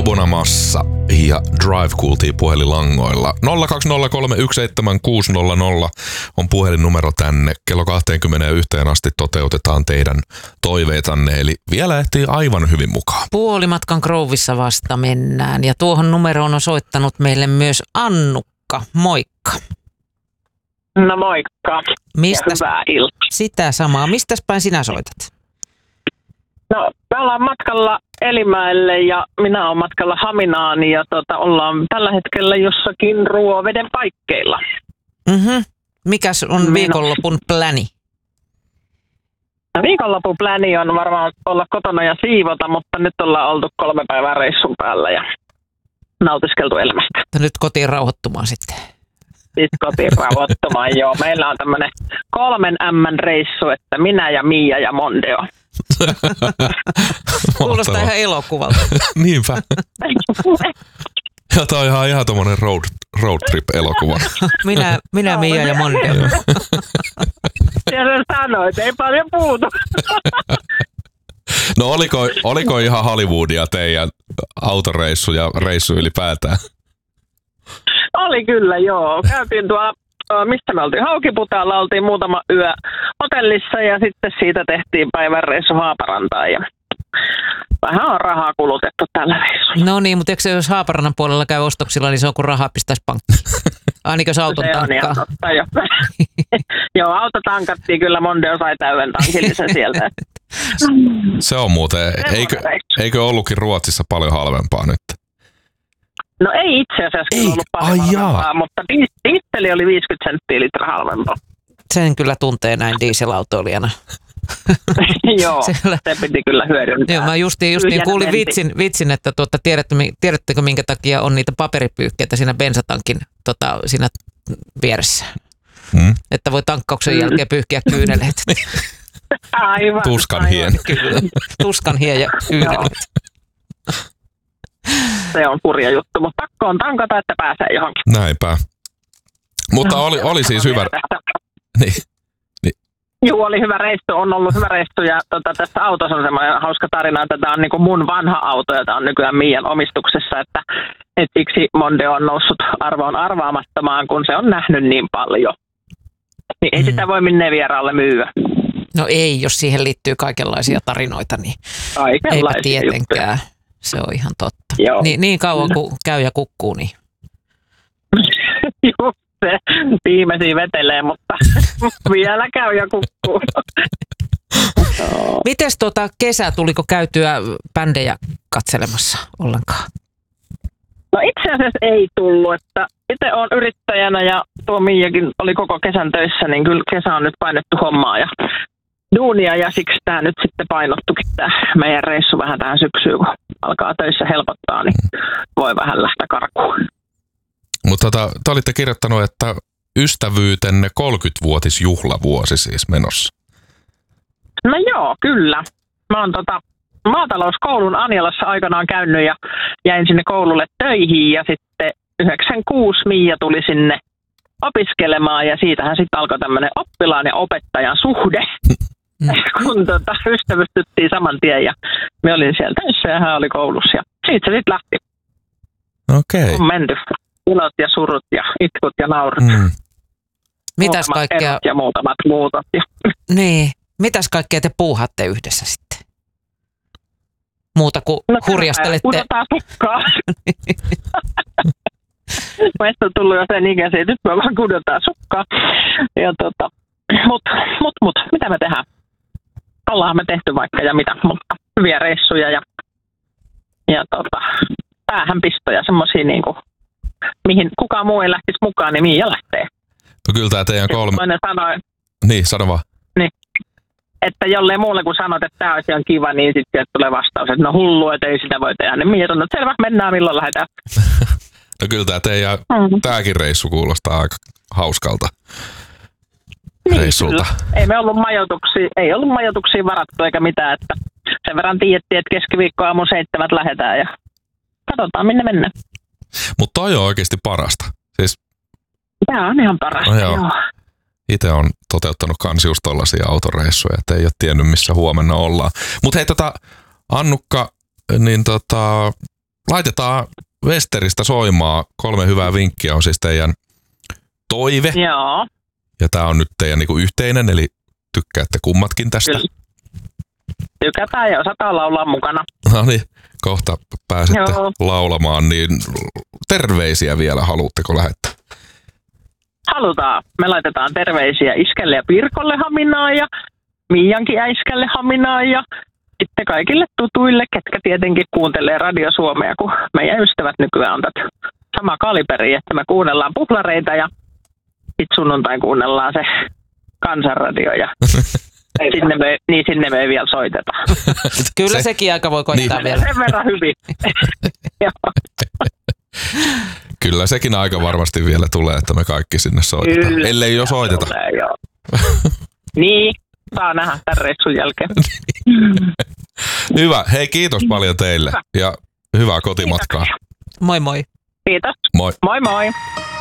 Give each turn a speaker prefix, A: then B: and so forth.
A: Bonamassa ja Drive kuultiin puhelinlangoilla. 020317600 on puhelinnumero tänne. Kello 21 asti toteutetaan teidän toiveitanne, eli vielä ehtii aivan hyvin mukaan.
B: Puolimatkan Groovissa vasta mennään ja tuohon numeroon on soittanut meille myös Annukka. Moikka.
C: No moikka. Hyvää iltaa.
B: Sitä samaa. Mistäs päin sinä soitat?
C: No, me ollaan matkalla Elimäelle ja minä olen matkalla Haminaan ja ollaan tällä hetkellä jossakin Ruoveden paikkeilla.
B: Mikäs on viikonlopun pläni?
C: Viikonlopun pläni on varmaan olla kotona ja siivota, mutta nyt ollaan oltu 3 päivää reissun päällä ja nautiskeltu elämästä.
B: Nyt kotiin rauhoittumaan sitten.
C: Sitten kotiin rauhoittumaan, joo. Meillä on tämmöinen 3 M-reissu, että minä ja Mia ja Mondeo.
B: Kuulostaa ihan elokuvalta.
A: Niinpä. Ja tää on ihan tommonen road trip elokuva.
B: Minä Mia ja Mondeo.
C: Siellä sanoit, ei paljon puutu.
A: No oliko ihan Hollywoodia teidän autoreissu ja reissu ylipäätään?
C: Oli kyllä, joo. Käytiin mistä me oltiin? Haukiputaalla oltiin muutama yö hotellissa ja sitten siitä tehtiin päivän reissu Haaparantaan ja vähän on rahaa kulutettu tällä reissulla.
B: No niin, mutta eikö se, jos Haaparannan puolella käy ostoksilla, niin se on kuin rahaa pistäisi pankkiin? Ainakin jos auton tankkaa.
C: Joo, auto tankattiin kyllä, Mondeo sai täyden tankillisen sieltä.
A: Se on muuten, eikö ollutkin Ruotsissa paljon halvempaa nyt?
C: No ei itse asiassa ollut paljon halvempaa, mutta dieseli oli 50 senttiä litra halvempaa.
B: Sen kyllä tuntee näin dieselautoilijana.
C: Joo, se piti kyllä hyödyntää.
B: Joo, mä justiin kuulin vitsin, että tiedättekö minkä takia on niitä paperipyyhkeitä siinä bensatankin siinä vieressä. Että voi tankkauksen jälkeen pyyhkiä kyyneleet.
C: Aivan.
A: Tuskan hien.
B: Kyllä, tuskan hien ja kyyneleet.
C: Se on kurja juttu, mutta pakko on tankata, että pääsee johonkin.
A: Näinpä. Mutta oli siis hyvä. Niin.
C: Joo, oli hyvä reissu, on ollut hyvä reissu ja tässä autossa on semmoinen hauska tarina, että tämä on niin kuin mun vanha auto ja tämä on nykyään Mian omistuksessa, että siksi Mondeo on noussut arvoon arvaamattomaan, kun se on nähnyt niin paljon. Niin ei sitä voi minne vieraalle myyä.
B: No ei, jos siihen liittyy kaikenlaisia tarinoita, niin eipä tietenkään. Juttuja. Se on ihan totta. Niin kauan kuin käy ja kukkuu, niin.
C: Just se. Viimeisiä vetelee, mutta vielä käy ja kukkuu.
B: Mites kesä, tuliko käytyä bändejä katselemassa ollenkaan?
C: No itse asiassa ei tullut, että itse olen yrittäjänä ja tuo Miakin oli koko kesän töissä, niin kyllä kesä on nyt painettu hommaa ja duunia ja siksi tämä nyt sitten painottukin tämä meidän reissu vähän tähän syksyyn, kun alkaa töissä helpottaa, niin voi vähän lähteä karkuun.
A: Mutta te olitte kirjoittanut, että ystävyytenne 30-vuotisjuhlavuosi siis menossa.
C: No joo, kyllä. Mä oon maatalouskoulun Anjalassa aikanaan käynyt ja jäin sinne koululle töihin ja sitten 96 Mia tuli sinne opiskelemaan ja siitähän sitten alkoi tämmöinen oppilaan ja opettajan suhde, kun ystävystyttiin saman tien ja me olin siellä töissä ja hän oli koulussa ja siitä se sitten lähti.
A: Okei.
C: On menty ilot ja surut ja itkut ja naurut.
B: Mitäs kaikkea?
C: Ja muutamat muutot.
B: Niin. Mitäs kaikkea te puuhatte yhdessä sitten? Muuta kuin hurjastelette.
C: Pudotaan sukkaa. Meistä on tullut jo sen ikäisiä, että nyt me vaan kudotaan sukkaa. Ja mut, mitä me tehdään? Ollaan me tehty vaikka ja mitä, mutta hyviä reissuja ja päähänpistoja, semmosia niinku, mihin kukaan muu ei lähtisi mukaan, niin Mia lähtee.
A: No kyllä tää teidän
C: Toinen sanoi.
A: Niin, sano vaan.
C: Niin. Että jollei muulle kun sanot, että tämä olisi ihan kiva, niin sitten sieltä tulee vastaus, että no hullu, että ei sitä voi tehdä. Niin Mia sanoi, että selvä, mennään milloin lähdetään.
A: No kyllä tämä teidän tämäkin reissu kuulostaa aika hauskalta reissulta.
C: Kyllä. Ei ollut majoituksia varattu eikä mitään, että sen verran tiedettiin, että keskiviikkoaamun 7 lähdetään ja katsotaan minne mennään.
A: Mutta toi on oikeasti parasta. Siis,
C: tämä on ihan parasta, joo.
A: Itse on toteuttanut kans just tollaisia autoreissuja, että ei ole tiennyt missä huomenna ollaan. Mutta hei Annukka, niin laitetaan Westeristä soimaan. 3 hyvää vinkkiä on siis teidän toive.
C: Joo.
A: Ja tää on nyt teidän niinku yhteinen, eli tykkäätte kummatkin tästä.
C: Kyllä. Tykätään ja osataan laulaa mukana.
A: No niin, kohta pääsette laulamaan, niin terveisiä vielä haluatteko lähettää?
C: Halutaan. Me laitetaan terveisiä Iskelle ja Pirkolle Haminaan ja Miiankin äiskälle Haminaan ja sitten kaikille tutuille, ketkä tietenkin kuuntelee Radio Suomea, kun meidän ystävät nykyään on tätä sama kaliberi, että me kuunnellaan puhlareita ja sitten sunnuntain kuunnellaan se Kansanradio ja sinne me ei vielä soiteta.
B: Kyllä sekin aika voi koittaa
A: niin.
B: vielä.
C: Sen verran hyvin.
A: Kyllä sekin aika varmasti vielä tulee, että me kaikki sinne soitetaan.
C: Kyllä,
A: ellei jo soiteta.
C: Tulee, joo. Niin, saa nähdä tämän reissun jälkeen.
A: Hyvä. Hei, kiitos paljon teille ja hyvää kotimatkaa.
C: Kiitoksia.
B: Moi moi.
C: Kiitos.
A: Moi.
C: Moi moi.